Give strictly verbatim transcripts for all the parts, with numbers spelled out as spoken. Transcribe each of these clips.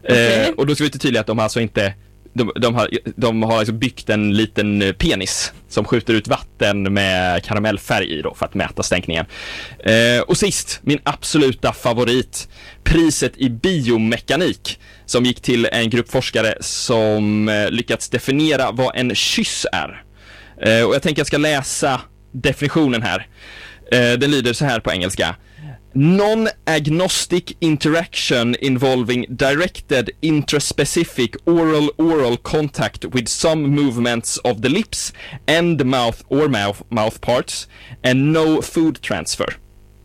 Okay. Eh, och då ska vi inte tydliga att de alltså inte de, de har, de har alltså byggt en liten penis som skjuter ut vatten med karamellfärg i då för att mäta stänkningen. Eh, och sist, min absoluta favorit, priset i biomekanik som gick till en grupp forskare som eh, lyckats definiera vad en kyss är. Eh, och jag tänker jag ska läsa definitionen här. Eh, den lyder så här på engelska. Non-agnostic interaction involving directed intraspecific oral-oral contact with some movements of the lips and mouth or mouth, mouth parts and no food transfer.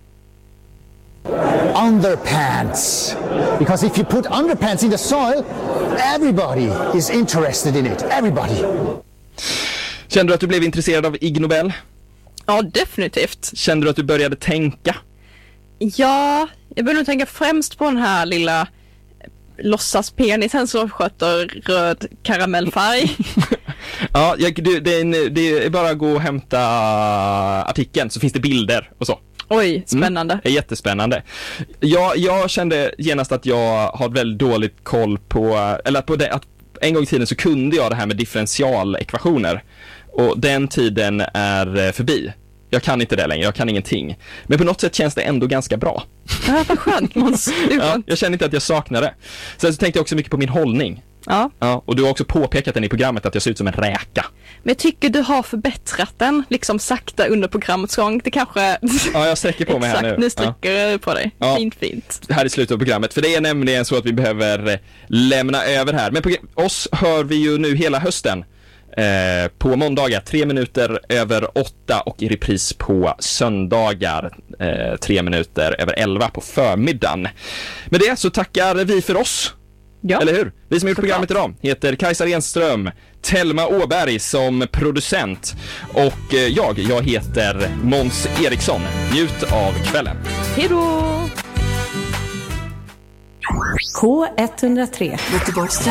Underpants. Because if you put underpants in the soil, everybody is interested in it. Everybody. Kände du att du blev intresserad av Ig Nobel? Ja, definitivt. Kände du att du började tänka? Ja, jag började nog tänka främst på den här lilla låtsaspenisen som sköter röd karamellfärg. Ja, jag, det, det, är, det är bara att gå och hämta artikeln så finns det bilder och så. Oj, spännande. Mm, det är jättespännande. Jag, jag kände genast att jag har väldigt dåligt koll på, eller på det, att en gång i tiden så kunde jag det här med differentialekvationer. Och den tiden är förbi. Jag kan inte det längre, jag kan ingenting. Men på något sätt känns det ändå ganska bra. Ja, vad skönt, Måns. Ja, jag känner inte att jag saknar det. Sen så tänkte jag också mycket på min hållning. Ja. Ja, och du har också påpekat den i programmet att jag ser ut som en räka. Men jag tycker du har förbättrat den, liksom sakta under programmets gång. Det kanske... Ja, jag sträcker på mig här nu. Exakt, nu sträcker du på dig. Ja. Fint, fint. Här i slutet av programmet. För det är nämligen så att vi behöver lämna över här. Men på oss hör vi ju nu hela hösten. Eh, på måndagar tre minuter över åtta och i repris på söndagar eh, tre minuter över elva på förmiddagen. Med det så tackar vi för oss. Ja. Eller hur? Vi som har gjort Såklart. programmet idag heter Kajsa Renström, Telma Åberg som producent och eh, jag, jag heter Måns Eriksson. Njut av kvällen. Hej då! K ett noll tre Göteborgs